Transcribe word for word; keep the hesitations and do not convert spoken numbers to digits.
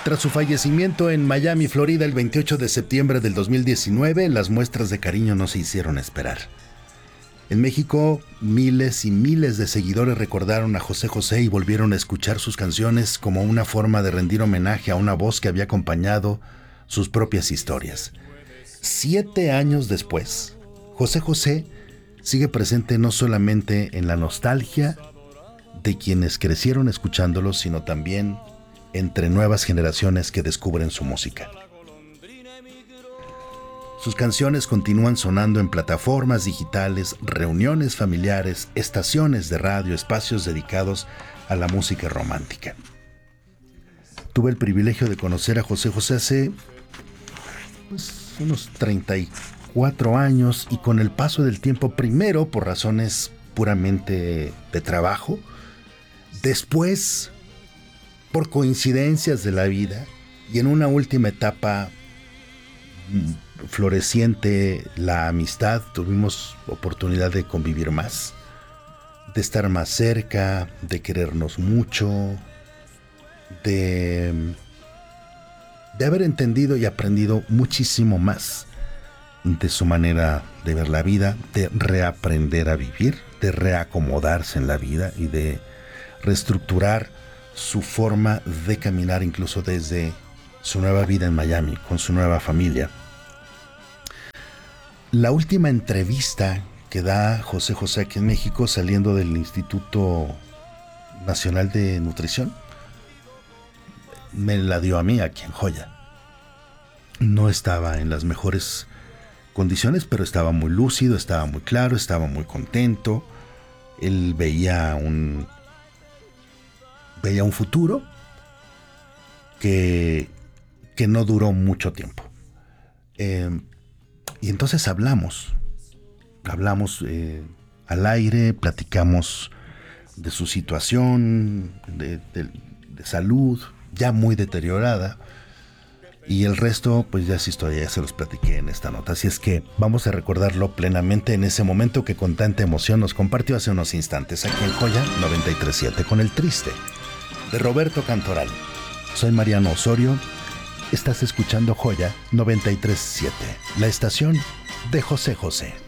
Tras su fallecimiento en Miami, Florida, el veintiocho de septiembre del dos mil diecinueve, las muestras de cariño no se hicieron esperar. En México, miles y miles de seguidores recordaron a José José y volvieron a escuchar sus canciones como una forma de rendir homenaje a una voz que había acompañado sus propias historias. Siete años después, José José sigue presente no solamente en la nostalgia de quienes crecieron escuchándolo, sino también entre nuevas generaciones que descubren su música. Sus canciones continúan sonando en plataformas digitales, reuniones familiares, estaciones de radio, espacios dedicados a la música romántica. Tuve el privilegio de conocer a José José hace pues, unos treinta y cuatro años, y con el paso del tiempo, primero por razones puramente de trabajo, después por coincidencias de la vida, y en una última etapa floreciente, la amistad, tuvimos oportunidad de convivir más, de estar más cerca, de querernos mucho, de, de haber entendido y aprendido muchísimo más de su manera de ver la vida, de reaprender a vivir, de reacomodarse en la vida y de reestructurar su forma de caminar, incluso desde su nueva vida en Miami, con su nueva familia. La última entrevista que da José José aquí en México, saliendo del Instituto Nacional de Nutrición, me la dio a mí aquí en Joya. No estaba en las mejores condiciones, pero estaba muy lúcido, estaba muy claro, estaba muy contento. Él veía un veía un futuro que, que no duró mucho tiempo. Eh, y entonces hablamos, hablamos eh, al aire, platicamos de su situación de, de, de salud, ya muy deteriorada, y el resto pues ya es historia, ya se los platiqué en esta nota. Así es que vamos a recordarlo plenamente en ese momento que con tanta emoción nos compartió hace unos instantes aquí en Joya noventa y tres punto siete con El Triste, de Roberto Cantoral. Soy Mariano Osorio, estás escuchando Joya noventa y tres punto siete, la estación de José José.